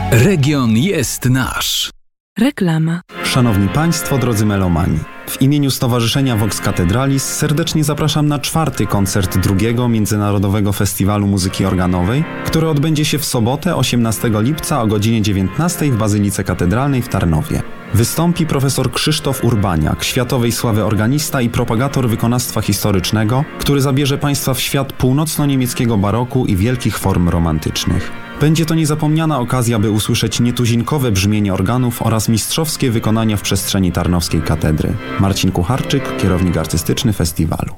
Region jest nasz. Reklama. Szanowni Państwo, drodzy melomani, w imieniu Stowarzyszenia Vox Cathedralis serdecznie zapraszam na 4. koncert 2. Międzynarodowego Festiwalu Muzyki Organowej, który odbędzie się w sobotę 18 lipca o godzinie 19 w Bazylice Katedralnej w Tarnowie. Wystąpi profesor Krzysztof Urbaniak, światowej sławy organista i propagator wykonawstwa historycznego, który zabierze Państwa w świat północno-niemieckiego baroku i wielkich form romantycznych. Będzie to niezapomniana okazja, by usłyszeć nietuzinkowe brzmienie organów oraz mistrzowskie wykonania w przestrzeni tarnowskiej katedry. Marcin Kucharczyk, kierownik artystyczny festiwalu.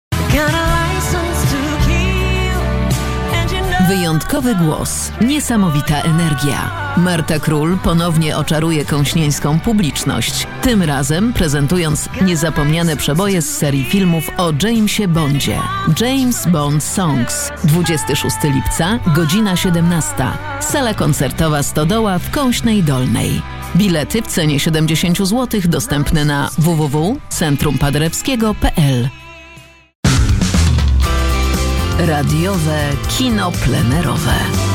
Wyjątkowy głos, niesamowita energia. Marta Król ponownie oczaruje kąśnieńską publiczność, tym razem prezentując niezapomniane przeboje z serii filmów o Jamesie Bondzie. James Bond Songs, 26 lipca, godzina 17. Sala koncertowa Stodoła w Kąśnej Dolnej. Bilety w cenie 70 zł dostępne na www.centrumpaderewskiego.pl. Radiowe kino plenerowe.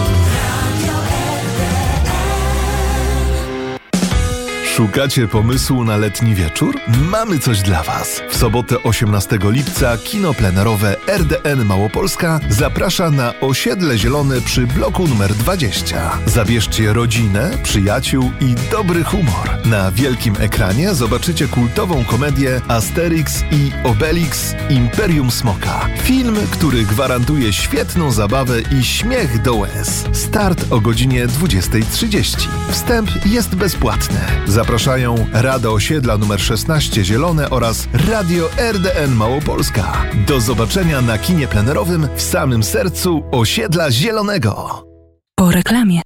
Szukacie pomysłu na letni wieczór? Mamy coś dla Was. W sobotę 18 lipca kino plenerowe RDN Małopolska zaprasza na Osiedle Zielone przy bloku numer 20. Zabierzcie rodzinę, przyjaciół i dobry humor. Na wielkim ekranie zobaczycie kultową komedię Asterix i Obelix Imperium Smoka. Film, który gwarantuje świetną zabawę i śmiech do łez. Start o godzinie 20:30. Wstęp jest bezpłatny. Zapraszają Rada Osiedla nr 16 Zielone oraz Radio RDN Małopolska. Do zobaczenia na kinie plenerowym w samym sercu Osiedla Zielonego. Po reklamie.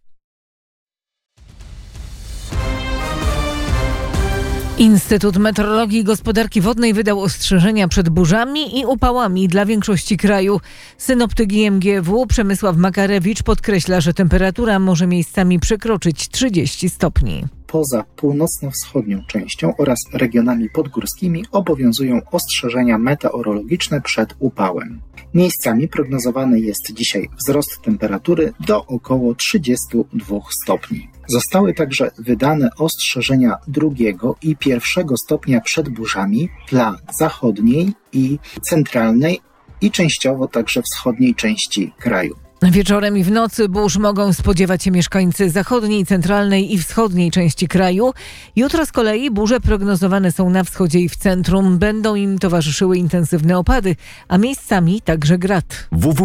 Instytut Meteorologii i Gospodarki Wodnej wydał ostrzeżenia przed burzami i upałami dla większości kraju. Synoptyk IMGW Przemysław Makarewicz podkreśla, że temperatura może miejscami przekroczyć 30 stopni. Poza północno-wschodnią częścią oraz regionami podgórskimi obowiązują ostrzeżenia meteorologiczne przed upałem. Miejscami prognozowany jest dzisiaj wzrost temperatury do około 32 stopni. Zostały także wydane ostrzeżenia 2. i 1. stopnia przed burzami dla zachodniej i centralnej i częściowo także wschodniej części kraju. Wieczorem i w nocy burz mogą spodziewać się mieszkańcy zachodniej, centralnej i wschodniej części kraju. Jutro z kolei burze prognozowane są na wschodzie i w centrum. Będą im towarzyszyły intensywne opady, a miejscami także grad.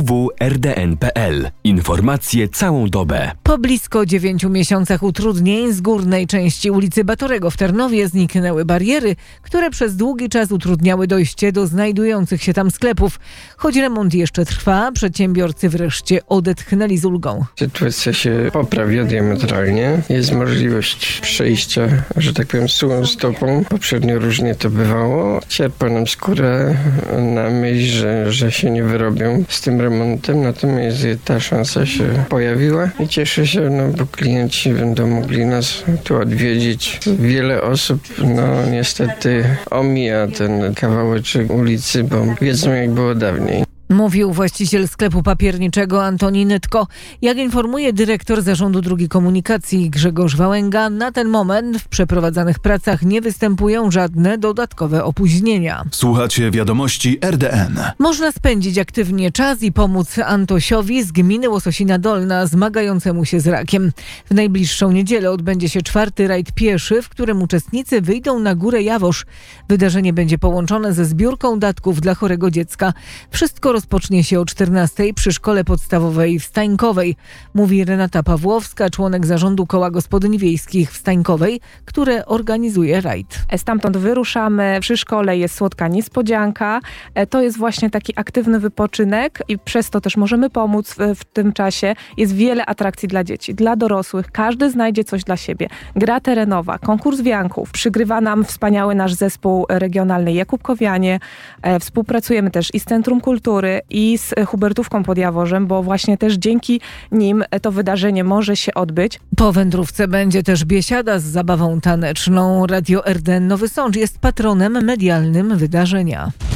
www.rdn.pl. Informacje całą dobę. Po blisko 9 miesiącach utrudnień z górnej części ulicy Batorego w Tarnowie zniknęły bariery, które przez długi czas utrudniały dojście do znajdujących się tam sklepów. Choć remont jeszcze trwa, przedsiębiorcy wreszcie odetchnęli z ulgą. Sytuacja się poprawia diametralnie. Jest możliwość przejścia, że tak powiem, suchą stopą. Poprzednio różnie to bywało. Cierpa nam skórę na myśl, że się nie wyrobią z tym remontem. Natomiast ta szansa się pojawiła i cieszę się, bo klienci będą mogli nas tu odwiedzić. Wiele osób, niestety omija ten kawałeczek ulicy, bo wiedzą, jak było dawniej. Mówił właściciel sklepu papierniczego Antoni Nytko. Jak informuje dyrektor Zarządu Dróg Komunikacji Grzegorz Wałęga, na ten moment w przeprowadzanych pracach nie występują żadne dodatkowe opóźnienia. Słuchacie wiadomości RDN. Można spędzić aktywnie czas i pomóc Antosiowi z gminy Łososina Dolna zmagającemu się z rakiem. W najbliższą niedzielę odbędzie się 4. rajd pieszy, w którym uczestnicy wyjdą na Górę Jawosz. Wydarzenie będzie połączone ze zbiórką datków dla chorego dziecka. Wszystko rozpocznie się o 14:00 przy Szkole Podstawowej w Stańkowej, mówi Renata Pawłowska, członek zarządu Koła Gospodyń Wiejskich w Stańkowej, które organizuje rajd. Stamtąd wyruszamy, przy szkole jest słodka niespodzianka. To jest właśnie taki aktywny wypoczynek i przez to też możemy pomóc w tym czasie. Jest wiele atrakcji dla dzieci, dla dorosłych. Każdy znajdzie coś dla siebie. Gra terenowa, konkurs wianków. Przygrywa nam wspaniały nasz zespół regionalny Jakubkowianie. Współpracujemy też i z Centrum Kultury, i z Hubertówką pod Jaworzem, bo właśnie też dzięki nim to wydarzenie może się odbyć. Po wędrówce będzie też biesiada z zabawą taneczną. Radio RDN Nowy Sącz jest patronem medialnym wydarzenia.